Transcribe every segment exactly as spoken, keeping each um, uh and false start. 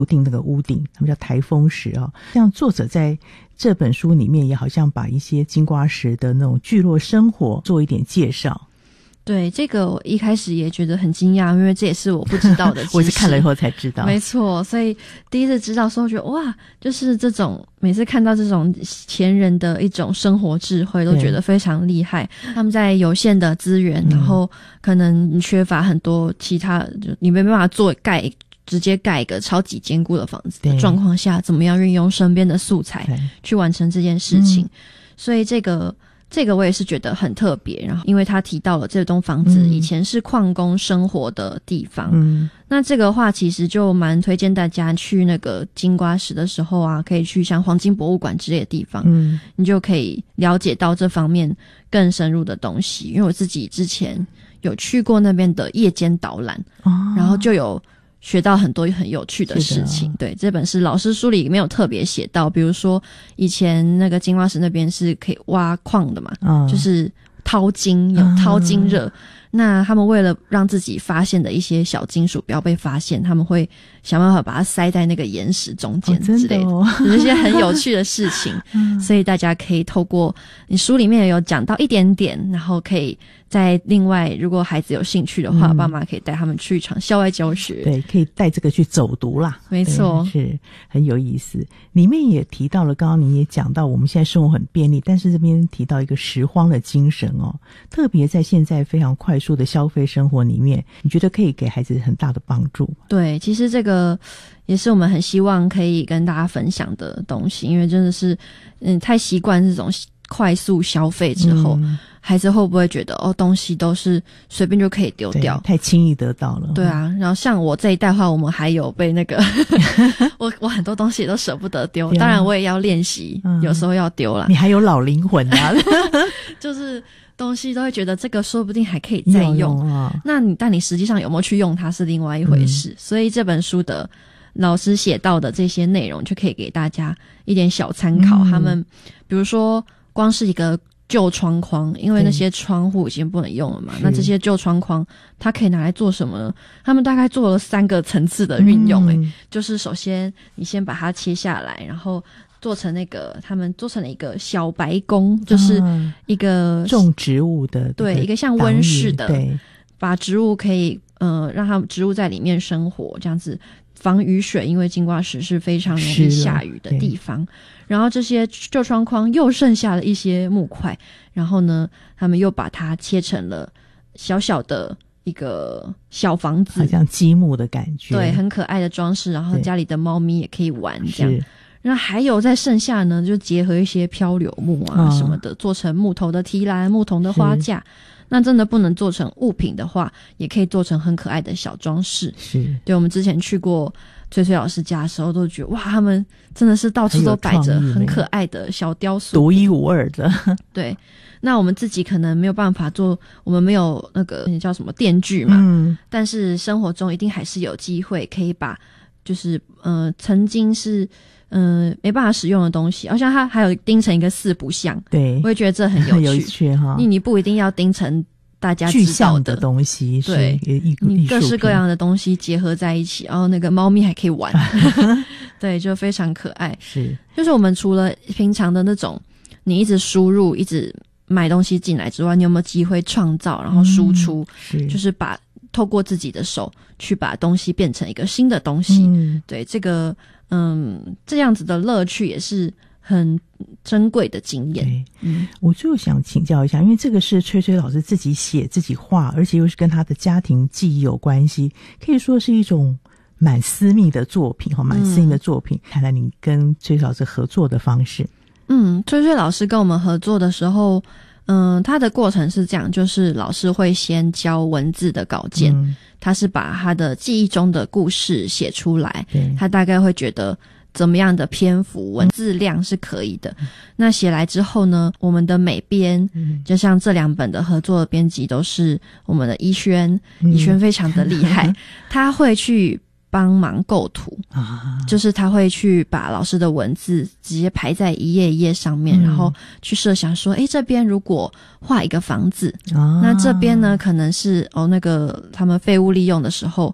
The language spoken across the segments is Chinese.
屋顶那个屋顶，他们叫台风石啊。像作者在这本书里面也好像把一些金瓜石的那种聚落生活做一点介绍。 对，这个我一开始也觉得很惊讶，因为这也是我不知道的知识。 我是看了以后才知道。 没错，所以第一次知道的时候觉得哇，就是这种每次看到这种前人的一种生活智慧都觉得非常厉害。他们在有限的资源，然后可能缺乏很多其他，就你没办法做盖直接盖一个超级坚固的房子的状况下，怎么样运用身边的素材去完成这件事情。嗯、所以这个这个我也是觉得很特别，然后因为他提到了这栋房子以前是矿工生活的地方，嗯，那这个话其实就蛮推荐大家去那个金瓜石的时候啊，可以去像黄金博物馆之类的地方，嗯，你就可以了解到这方面更深入的东西。因为我自己之前有去过那边的夜间导览，哦，然后就有学到很多很有趣的事情。对，这本是老师书里没有特别写到，比如说以前那个金瓜石那边是可以挖矿的嘛，嗯，就是淘金，有淘金热，嗯，那他们为了让自己发现的一些小金属不要被发现，他们会想办法把它塞在那个岩石中间之类的，哦，真的哦，有一些很有趣的事情，嗯，所以大家可以透过你书里面有讲到一点点，然后可以在另外如果孩子有兴趣的话，嗯，爸妈可以带他们去一场校外教学。对，可以带这个去走读啦。没错，是很有意思。里面也提到了，刚刚你也讲到我们现在生活很便利，但是这边提到一个拾荒的精神哦，特别在现在非常快速的消费生活里面，你觉得可以给孩子很大的帮助？对，其实这个也是我们很希望可以跟大家分享的东西，因为真的是嗯太习惯这种快速消费之后，嗯，孩子会不会觉得哦东西都是随便就可以丢掉，太轻易得到了。对啊，然后像我这一代的话，我们还有被那个我我很多东西也都舍不得丢，当然我也要练习，嗯，有时候要丢啦。你还有老灵魂啊就是东西都会觉得这个说不定还可以再用，用啊，那你但你实际上有没有去用它是另外一回事，嗯，所以这本书的老师写到的这些内容就可以给大家一点小参考，嗯，他们比如说光是一个旧窗框，因为那些窗户已经不能用了嘛，那这些旧窗框它可以拿来做什么呢？他们大概做了三个层次的运用，诶、嗯、就是首先你先把它切下来，然后做成那个他们做成了一个小白宫，就是一个种植物的，对，一个像温室的，对，把植物可以呃让它植物在里面生活，这样子防雨水，因为金瓜石是非常容易下雨的地方。然后这些旧窗框又剩下了一些木块，然后呢他们又把它切成了小小的一个小房子，好像积木的感觉，对，很可爱的装饰，然后家里的猫咪也可以玩这样。然后还有在剩下呢，就结合一些漂流木啊什么的，哦，做成木头的提篮、木头的花架。那真的不能做成物品的话，也可以做成很可爱的小装饰。是，对，我们之前去过崔崔老师家的时候，都觉得哇，他们真的是到处都摆着很可爱的小雕塑，独一无二的。对，那我们自己可能没有办法做，我们没有那个叫什么电锯嘛，嗯，但是生活中一定还是有机会可以把，就是呃，曾经是。嗯，没办法使用的东西，好像它还有钉成一个四不像，对，我也觉得这很有趣，很有趣哈。你你不一定要钉成大家知道 的, 的东西，对，你各式各样的东西结合在一起，然后那个猫咪还可以玩，对，就非常可爱。是，就是我们除了平常的那种，你一直输入、一直买东西进来之外，你有没有机会创造，然后输出，嗯，是，就是把透过自己的手去把东西变成一个新的东西，嗯，对，这个。嗯，这样子的乐趣也是很珍贵的经验。嗯，我就想请教一下，因为这个是崔崔老师自己写自己画，而且又是跟他的家庭记忆有关系，可以说是一种蛮私密的作品哈，蛮私密的作品。看来你跟崔崔老师合作的方式，嗯，崔崔老师跟我们合作的时候，嗯，他的过程是这样，就是老师会先教文字的稿件。嗯，他是把他的记忆中的故事写出来，他大概会觉得怎么样的篇幅文字量是可以的，嗯，那写来之后呢，我们的美编，嗯，就像这两本的合作的编辑都是我们的怡轩，嗯，怡轩非常的厉害，他会去帮忙构图，啊，就是他会去把老师的文字直接排在一页一页上面，嗯，然后去设想说，诶，这边如果画一个房子，啊，那这边呢可能是哦那个他们废物利用的时候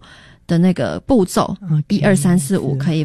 的那个步骤，一二三四五可以